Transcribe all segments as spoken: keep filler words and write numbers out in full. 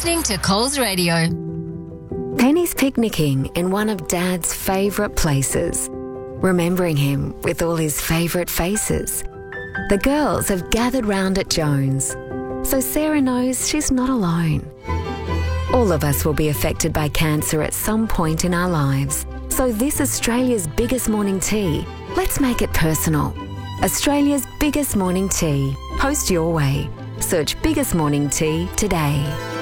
listening to Coles Radio. Penny's picnicking in one of Dad's favourite places, remembering him with all his favourite faces. The girls have gathered round at Jones, so Sarah knows she's not alone. All of us will be affected by cancer at some point in our lives, so this Australia's biggest morning tea, let's make it personal. Australia's biggest morning tea. Post your way. Search Biggest Morning Tea today.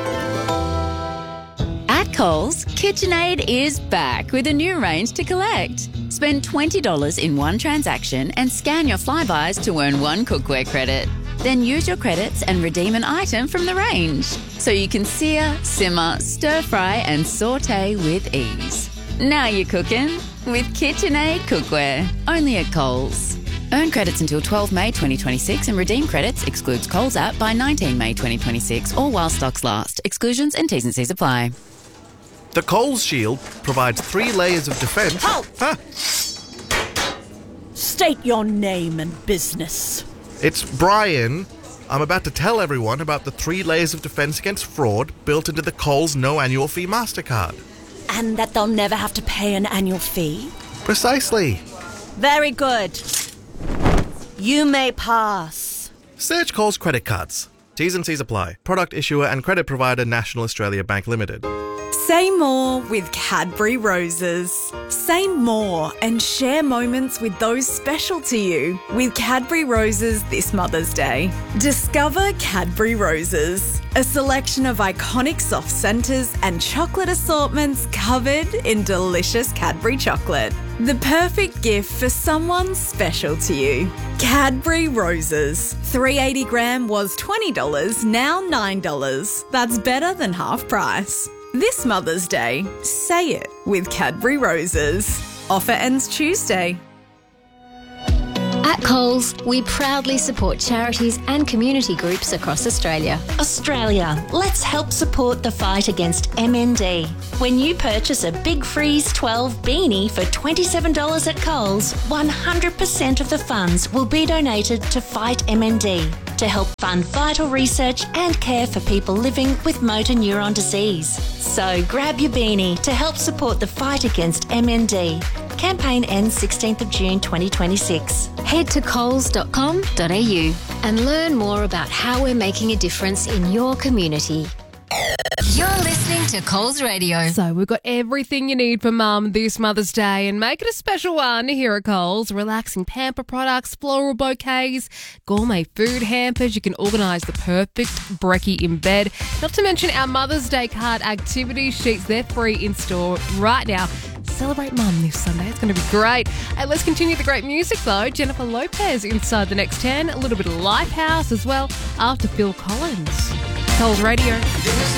At Coles, KitchenAid is back with a new range to collect. Spend twenty dollars in one transaction and scan your Flybuys to earn one cookware credit. Then use your credits and redeem an item from the range, so you can sear, simmer, stir-fry and sauté with ease. Now you're cooking with KitchenAid cookware, only at Coles. Earn credits until twelfth of May twenty twenty-six and redeem credits, excludes Coles app, by nineteenth of May twenty twenty-six or while stocks last. Exclusions and T's and C's apply. The Coles Shield provides three layers of defence. Halt! Huh? State your name and business. It's Brian. I'm about to tell everyone about the three layers of defence against fraud built into the Coles no annual fee MasterCard. And that they'll never have to pay an annual fee? Precisely. Very good. You may pass. Search Coles credit cards. T's and C's apply. Product issuer and credit provider National Australia Bank Limited. Say more with Cadbury Roses. Say more and share moments with those special to you with Cadbury Roses this Mother's Day. Discover Cadbury Roses, a selection of iconic soft centres and chocolate assortments covered in delicious Cadbury chocolate. The perfect gift for someone special to you. Cadbury Roses. three eighty gram was twenty dollars, now nine dollars. That's better than half price. This Mother's Day, say it with Cadbury Roses. Offer ends Tuesday. At Coles, we proudly support charities and community groups across Australia. Australia, let's help support the fight against M N D. When you purchase a Big Freeze twelve beanie for twenty-seven dollars at Coles, one hundred percent of the funds will be donated to Fight M N D to help fund vital research and care for people living with motor neuron disease. So grab your beanie to help support the fight against M N D. Campaign ends sixteenth of June twenty twenty-six. Head to coles dot com dot a u and learn more about how we're making a difference in your community. You're listening to Coles Radio. So we've got everything you need for Mum this Mother's Day, and make it a special one here at Coles. Relaxing pamper products, floral bouquets, gourmet food hampers. You can organise the perfect brekkie in bed. Not to mention our Mother's Day card activity sheets. They're free in store right now. Celebrate Mum this Sunday. It's going to be great. Hey, let's continue the great music though. Jennifer Lopez inside the next ten. A little bit of Lifehouse as well after Phil Collins. Coles Radio.